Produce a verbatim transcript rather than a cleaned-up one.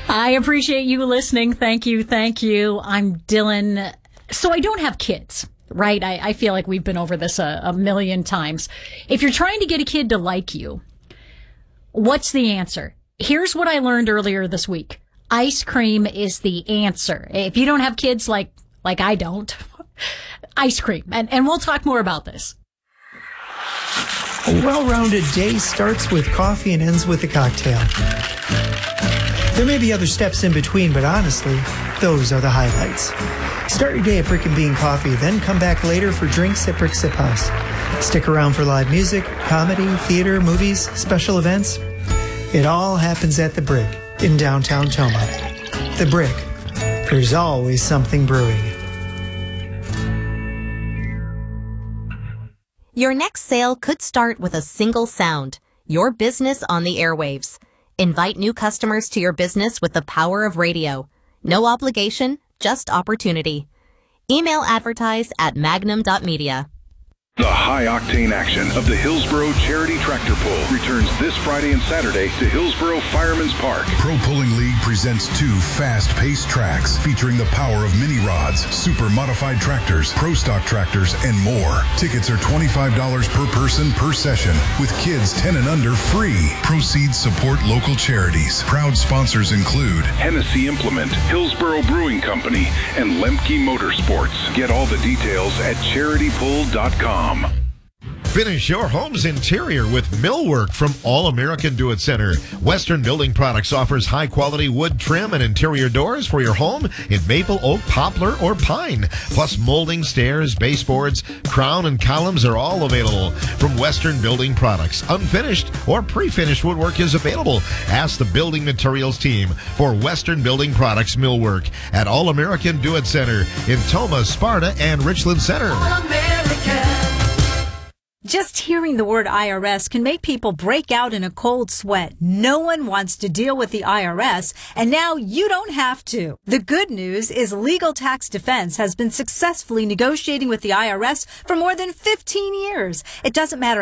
I appreciate you listening. Thank you. Thank you. I'm Dylan. So I don't have kids, right? I, I feel like we've been over this a, a million times. If you're trying to get a kid to like you, what's the answer? Here's what I learned earlier this week. Ice cream is the answer. If you don't have kids like, like I don't, ice cream. And, and we'll talk more about this. A well-rounded day starts with coffee and ends with a cocktail. There may be other steps in between, but honestly, those are the highlights. Start your day at Brick and Bean Coffee, then come back later for drinks at Brick Sip House. Stick around for live music, comedy, theater, movies, special events. It all happens at The Brick in downtown Toma. The Brick. There's always something brewing. Your next sale could start with a single sound, your business on the airwaves. Invite new customers to your business with the power of radio. No obligation, just opportunity. Email advertise at magnum dot media. The high-octane action of the Hillsboro Charity Tractor Pull returns this Friday and Saturday to Hillsboro Fireman's Park. Pro Pulling League presents two fast-paced tracks featuring the power of mini rods, super modified tractors, pro stock tractors, and more. Tickets are twenty-five dollars per person per session, with kids ten and under free. Proceeds support local charities. Proud sponsors include Hennessy Implement, Hillsboro Brewing Company, and Lemke Motorsports. Get all the details at charity pull dot com. Finish your home's interior with millwork from All American Do It Center. Western Building Products offers high-quality wood trim and interior doors for your home in maple, oak, poplar, or pine. Plus molding, stairs, baseboards, crown, and columns are all available from Western Building Products. Unfinished or pre-finished woodwork is available. Ask the Building Materials team for Western Building Products millwork at All American Do It Center in Toma, Sparta, and Richland Center. All American. Just hearing the word I R S can make people break out in a cold sweat. No one wants to deal with the I R S, and now you don't have to. The good news is Legal Tax Defense has been successfully negotiating with the I R S for more than fifteen years. It doesn't matter